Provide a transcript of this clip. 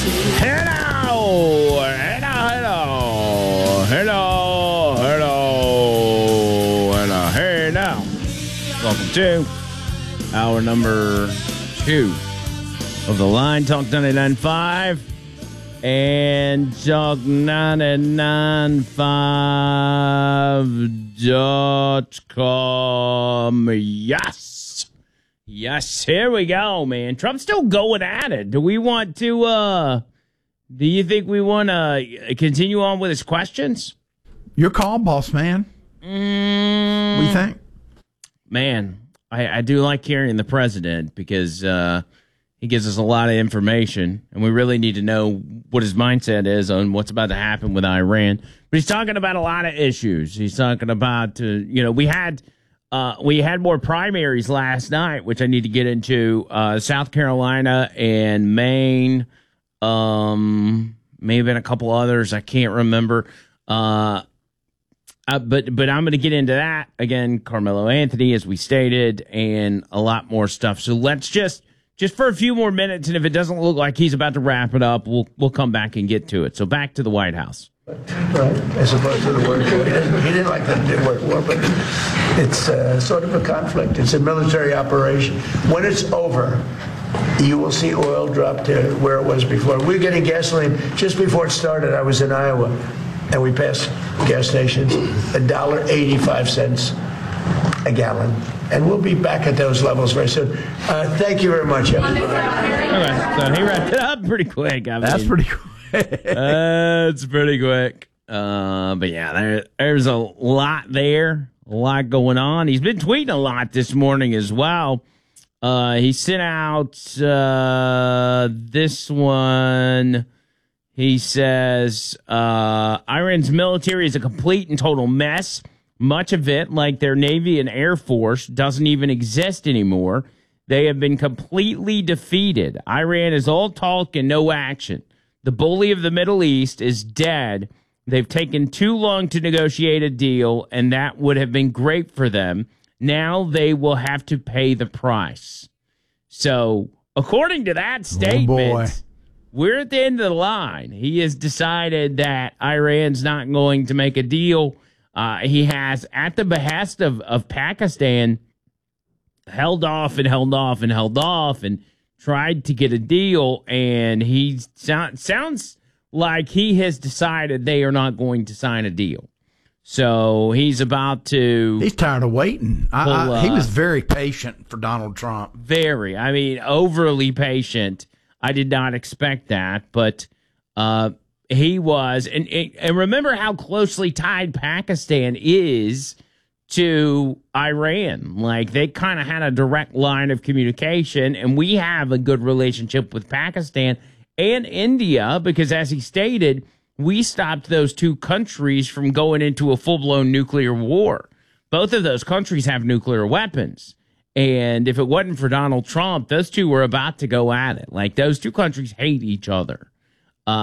Hello, hello, hello, hello, hello, hello, hey now. Welcome to hour number 2 of the Line Talk 99.5 and Talk 99.5.com. Yes, here we go, man. Trump's still going at it. Do we want to, do you think we want to continue on with his questions? Your call, boss man. What do you think? Man, I do like hearing the president because he gives us a lot of information, and we really need to know what his mindset is on what's about to happen with Iran. But he's talking about a lot of issues. He's talking about, we had more primaries last night, which I need to get into. South Carolina and Maine, maybe a couple others. I can't remember. But I'm going to get into that again. Carmelo Anthony, as we stated, and a lot more stuff. So let's just for a few more minutes, and if it doesn't look like he's about to wrap it up, we'll come back and get to it. So back to the White House. Right, as opposed to the word war. He didn't like the word war, but it's sort of a conflict. It's a military operation. When it's over, you will see oil drop to where it was before. We're getting gasoline. Just before it started, I was in Iowa, and we passed gas stations, $1.85 a gallon. And we'll be back at those levels very soon. Thank you very much, everybody. All right, so he wrapped it up pretty quick. That's pretty quick. That's pretty quick. But yeah, there's a lot there, a lot going on. He's been tweeting a lot this morning as well. He sent out this one. He says, Iran's military is a complete and total mess. Much of it, like their Navy and Air Force, doesn't even exist anymore. They have been completely defeated. Iran is all talk and no action. The bully of the Middle East is dead. They've taken too long to negotiate a deal, and that would have been great for them. Now they will have to pay the price. So, according to that statement, we're at the end of the line. He has decided that Iran's not going to make a deal. He has, at the behest of Pakistan, held off and tried to get a deal, and he sounds like he has decided they are not going to sign a deal. So he's about to... He's tired of waiting. He was very patient for Donald Trump. Very. I mean, overly patient. I did not expect that, but he was. And remember how closely tied Pakistan is to Iran. Like, they kind of had a direct line of communication, and we have a good relationship with Pakistan and India because, as he stated, we stopped those two countries from going into a full-blown nuclear war. Both of those countries have nuclear weapons, and if it wasn't for Donald Trump, those two were about to go at it. Like, those two countries hate each other.